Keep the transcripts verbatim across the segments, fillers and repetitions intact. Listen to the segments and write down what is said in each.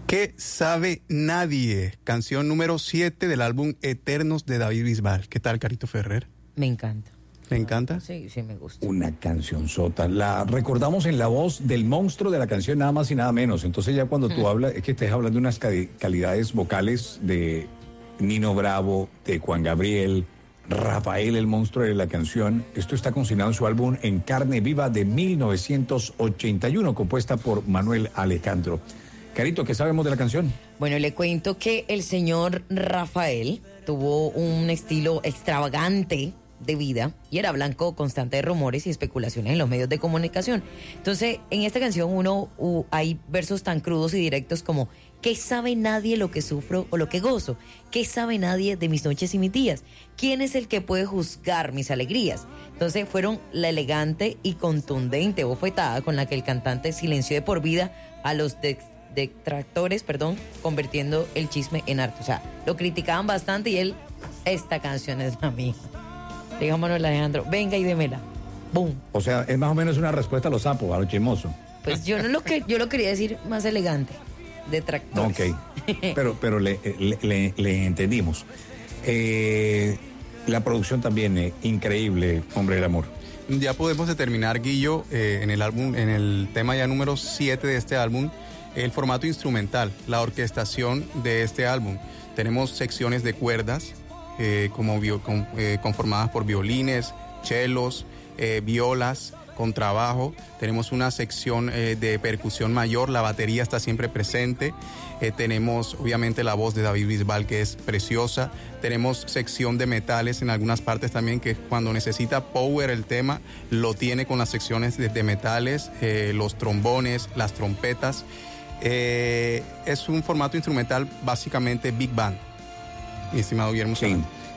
¿Qué sabe nadie? Canción número siete del álbum Eternos de David Bisbal. ¿Qué tal, Carito Ferrer? Me encanta. ¿Le encanta? Sí, sí me gusta. Una canción sota. La recordamos en la voz del monstruo de la canción, nada más y nada menos. Entonces ya cuando tú hablas, es que estás hablando de unas calidades vocales de Nino Bravo, de Juan Gabriel, Rafael, el monstruo de la canción. Esto está consignado en su álbum En Carne Viva de mil novecientos ochenta y uno, compuesta por Manuel Alejandro. Carito, ¿qué sabemos de la canción? Bueno, le cuento que el señor Rafael tuvo un estilo extravagante de vida y era blanco constante de rumores y especulaciones en los medios de comunicación. Entonces, en esta canción uno uh, hay versos tan crudos y directos como ¿qué sabe nadie lo que sufro o lo que gozo? ¿Qué sabe nadie de mis noches y mis días? ¿Quién es el que puede juzgar mis alegrías? Entonces fueron la elegante y contundente bofetada con la que el cantante silenció de por vida a los de detractores, perdón, convirtiendo el chisme en arte. O sea, lo criticaban bastante y él, esta canción es la mía. Le dijo a Manuel Alejandro, venga y démela. ¡Bum! O sea, es más o menos una respuesta a los sapos, a los chismosos. Pues yo no lo que yo lo quería decir más elegante. Detractores. Ok, pero, pero le, le, le, le entendimos. Eh, la producción también es increíble, Hombre del Amor. Ya podemos determinar, Guillo, eh, en el álbum, en el tema ya número siete de este álbum, el formato instrumental, la orquestación de este álbum. Tenemos secciones de cuerdas eh, como bio, con, eh, conformadas por violines, chelos, eh, violas, contrabajo. Tenemos una sección eh, de percusión mayor, la batería está siempre presente. Eh, tenemos obviamente la voz de David Bisbal, que es preciosa. Tenemos sección de metales en algunas partes también, que cuando necesita power el tema, lo tiene con las secciones de, de metales, eh, los trombones, las trompetas. Eh, es un formato instrumental básicamente Big Band, mi estimado Guillermo. Sí.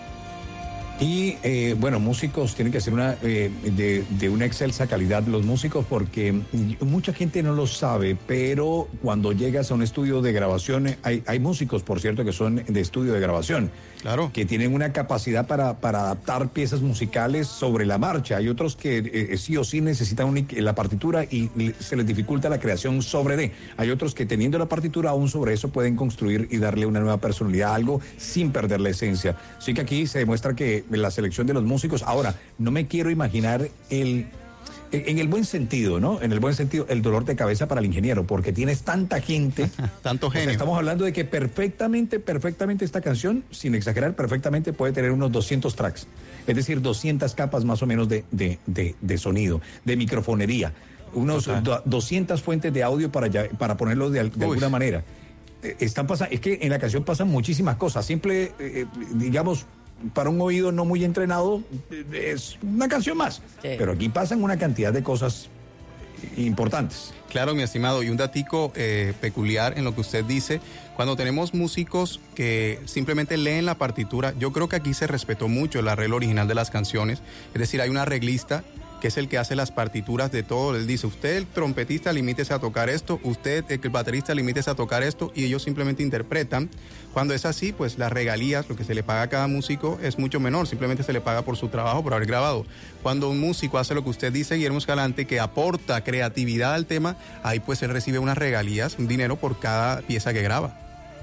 Y eh, bueno, músicos tienen que ser una, eh, de, de una excelsa calidad los músicos, porque mucha gente no lo sabe, pero cuando llegas a un estudio de grabación, hay, hay músicos, por cierto, que son de estudio de grabación, claro, que tienen una capacidad para, para adaptar piezas musicales sobre la marcha. Hay otros que eh, sí o sí necesitan un, la partitura y se les dificulta la creación sobre de. Hay otros que teniendo la partitura aún sobre eso pueden construir y darle una nueva personalidad a algo sin perder la esencia. Así que aquí se demuestra que la selección de los músicos. Ahora, no me quiero imaginar el, en el buen sentido, ¿no? En el buen sentido, el dolor de cabeza para el ingeniero, porque tienes tanta gente. Tanto genio. O sea, estamos hablando de que perfectamente, perfectamente esta canción, sin exagerar, perfectamente puede tener unos doscientos tracks. Es decir, doscientas capas más o menos de, de, de, de sonido, de microfonería, unos do, doscientas fuentes de audio para, ya, para ponerlo de, de alguna manera. Están pasando, es que en la canción pasan muchísimas cosas. Simple, eh, digamos, para un oído no muy entrenado, es una canción más. Sí. Pero aquí pasan una cantidad de cosas importantes. Claro, mi estimado, y un datico eh, peculiar en lo que usted dice, cuando tenemos músicos que simplemente leen la partitura, yo creo que aquí se respetó mucho el arreglo original de las canciones, es decir, hay un arreglista que es el que hace las partituras de todo. Él dice, usted el trompetista limítese a tocar esto, usted el baterista limítese a tocar esto, y ellos simplemente interpretan. Cuando es así, pues las regalías, lo que se le paga a cada músico es mucho menor, simplemente se le paga por su trabajo, por haber grabado. Cuando un músico hace lo que usted dice, Guillermo Escalante, que aporta creatividad al tema, ahí pues él recibe unas regalías, un dinero por cada pieza que graba.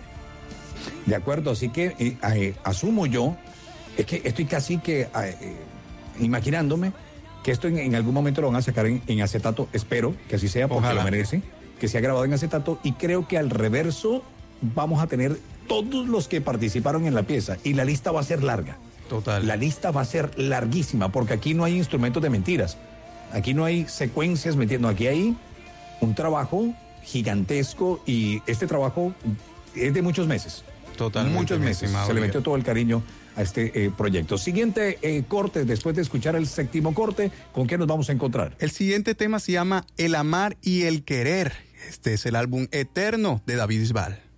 De acuerdo, así que eh, eh, asumo yo, es que estoy casi que eh, imaginándome que esto en, en algún momento lo van a sacar en, en acetato, espero que así sea, porque Ojalá. Lo merece, que sea grabado en acetato, y creo que al reverso vamos a tener todos los que participaron en la pieza, y la lista va a ser larga. Total. La lista va a ser larguísima, porque aquí no hay instrumentos de mentiras, aquí no hay secuencias metiendo, aquí hay un trabajo gigantesco, y este trabajo es de muchos meses. Totalmente. Muchos meses, se le metió todo el cariño a este eh, proyecto. Siguiente eh, corte, después de escuchar el séptimo corte, ¿con qué nos vamos a encontrar? El siguiente tema se llama El amar y el querer. Este es el álbum Eterno de David Bisbal.